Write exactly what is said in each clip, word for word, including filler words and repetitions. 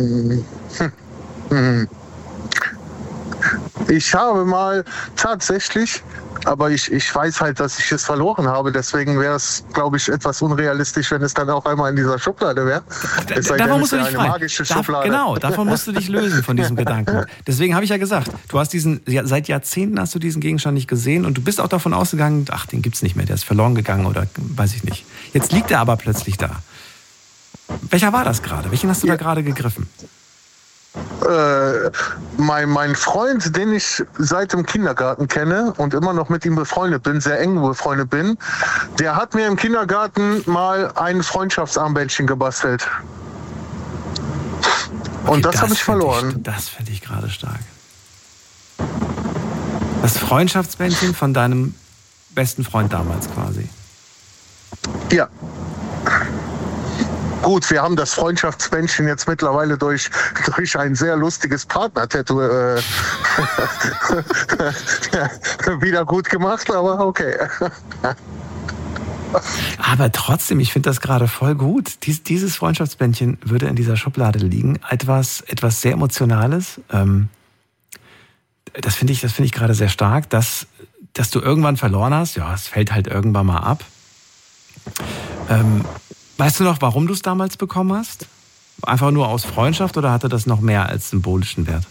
Hm. Hm. Ich habe mal tatsächlich, aber ich, ich weiß halt, dass ich es verloren habe. Deswegen wäre es, glaube ich, etwas unrealistisch, wenn es dann auch einmal in dieser Schublade wäre. Es sei denn, es wäre eine magische Schublade. Genau, davon musst du dich lösen, von diesem Gedanken. Deswegen habe ich ja gesagt, du hast diesen, ja, seit Jahrzehnten hast du diesen Gegenstand nicht gesehen und du bist auch davon ausgegangen, ach, den gibt's nicht mehr, der ist verloren gegangen oder weiß ich nicht. Jetzt liegt er aber plötzlich da. Welcher war das gerade? Welchen hast du ja. da gerade gegriffen? Äh, mein, mein Freund, den ich seit dem Kindergarten kenne und immer noch mit ihm befreundet bin, sehr eng befreundet bin, der hat mir im Kindergarten mal ein Freundschaftsarmbändchen gebastelt. Und okay, das, das habe ich verloren. Ich, das finde ich gerade stark. Das Freundschaftsbändchen von deinem besten Freund damals quasi. Ja. Gut, wir haben das Freundschaftsbändchen jetzt mittlerweile durch, durch ein sehr lustiges Partner-Tattoo äh, wieder gut gemacht, aber okay. Aber trotzdem, ich finde das gerade voll gut. Dies, dieses Freundschaftsbändchen würde in dieser Schublade liegen. Etwas, etwas sehr Emotionales. Ähm, das finde ich, das finde ich gerade sehr stark, dass, dass du irgendwann verloren hast. Ja, es fällt halt irgendwann mal ab. Ähm, Weißt du noch, warum du es damals bekommen hast? Einfach nur aus Freundschaft oder hatte das noch mehr als symbolischen Wert?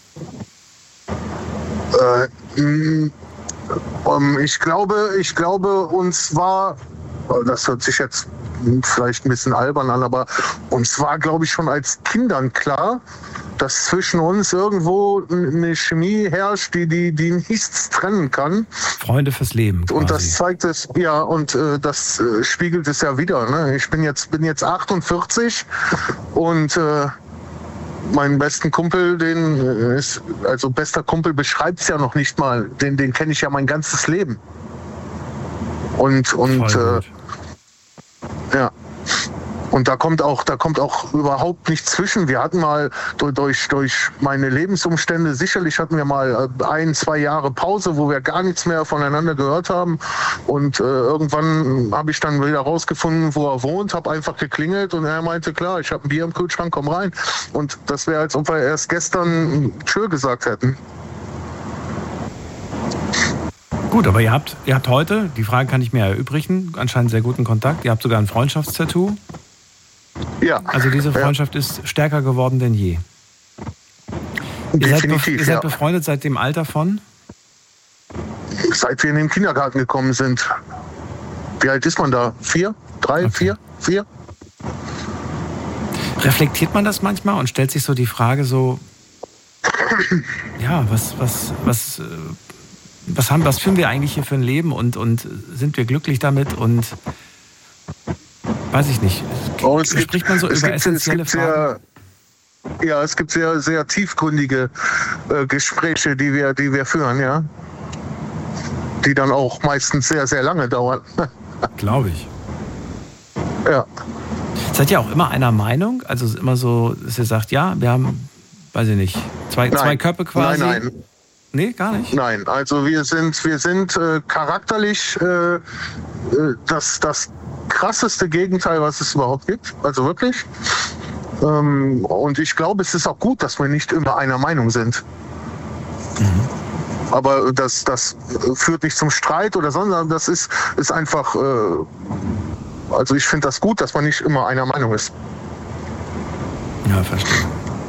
Äh, mh, um, ich glaube, ich glaube, uns war, das hört sich jetzt vielleicht ein bisschen albern an, aber uns war, glaube ich, schon als Kindern klar, dass zwischen uns irgendwo eine Chemie herrscht, die, die, die nichts trennen kann. Freunde fürs Leben. Quasi. Und das zeigt es, ja, und äh, das äh, spiegelt es ja wieder. Ne? Ich bin jetzt, bin jetzt achtundvierzig und äh, meinen besten Kumpel, den äh, ist, also bester Kumpel beschreibt es ja noch nicht mal. Den, den kenne ich ja mein ganzes Leben. Und, und äh, ja. Und da kommt auch, da kommt auch überhaupt nichts zwischen. Wir hatten mal durch, durch meine Lebensumstände, sicherlich hatten wir mal ein, zwei Jahre Pause, wo wir gar nichts mehr voneinander gehört haben. Und äh, irgendwann habe ich dann wieder rausgefunden, wo er wohnt, habe einfach geklingelt und er meinte, klar, ich habe ein Bier im Kühlschrank, komm rein. Und das wäre, als ob wir erst gestern Tschö gesagt hätten. Gut, aber ihr habt, ihr habt heute, die Frage kann ich mir erübrigen, anscheinend sehr guten Kontakt. Ihr habt sogar ein Freundschaftstattoo. Ja. Also diese Freundschaft ja. ist stärker geworden denn je. Ihr seid, be- ihr seid ja. befreundet seit dem Alter von? Seit wir in den Kindergarten gekommen sind. Wie alt ist man da? Vier? Drei? Okay. Vier? Vier? Reflektiert man das manchmal und stellt sich so die Frage so, ja, was, was, was, was haben, was führen wir eigentlich hier für ein Leben und, und sind wir glücklich damit und weiß ich nicht. Oh, es gibt, Spricht man so es über gibt, essentielle es gibt Fragen? Sehr, ja, es gibt sehr, sehr tiefgründige äh, Gespräche, die wir, die wir führen, ja. Die dann auch meistens sehr, sehr lange dauern. Glaube ich. Ja. Seid ihr auch immer einer Meinung? Also es ist immer so, dass ihr sagt, ja, wir haben, weiß ich nicht, zwei, zwei Köpfe quasi? Nein, nein. Nee, gar nicht? Nein, also wir sind, wir sind äh, charakterlich äh, das, das krasseste Gegenteil, was es überhaupt gibt. Also wirklich. Ähm, und ich glaube, es ist auch gut, dass wir nicht immer einer Meinung sind. Mhm. Aber das, das führt nicht zum Streit oder sondern das ist, ist einfach, äh, also ich finde das gut, dass man nicht immer einer Meinung ist. Ja, verstehe.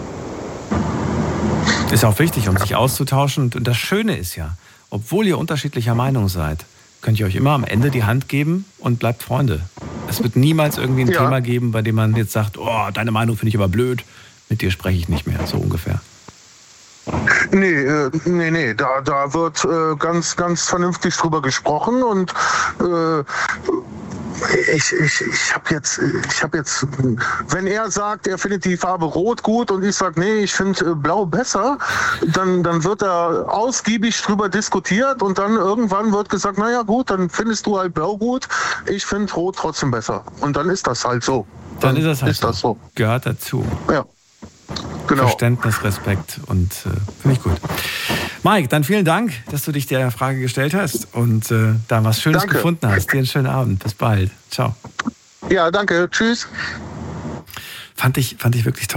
Ist auch wichtig, um sich auszutauschen. Und das Schöne ist ja, obwohl ihr unterschiedlicher Meinung seid, könnt ihr euch immer am Ende die Hand geben und bleibt Freunde. Es wird niemals irgendwie ein ja. Thema geben, bei dem man jetzt sagt, oh, deine Meinung finde ich aber blöd, mit dir spreche ich nicht mehr, so ungefähr. Nee, äh, nee, nee, da, da wird äh, ganz, ganz vernünftig drüber gesprochen und äh, ich, ich, ich habe jetzt, ich habe jetzt, wenn er sagt, er findet die Farbe Rot gut und ich sage, nee, ich finde Blau besser, dann, dann wird da ausgiebig drüber diskutiert und dann irgendwann wird gesagt, naja gut, dann findest du halt Blau gut, ich finde Rot trotzdem besser. Und dann ist das halt so. Dann, dann ist das halt ist das so. Gehört dazu. Ja. Genau. Verständnis, Respekt und äh, finde ich gut. Mike, dann vielen Dank, dass du dich der Frage gestellt hast und äh, da was Schönes danke. gefunden hast. Dir einen schönen Abend. Bis bald. Ciao. Ja, danke. Tschüss. Fand ich, fand ich wirklich toll.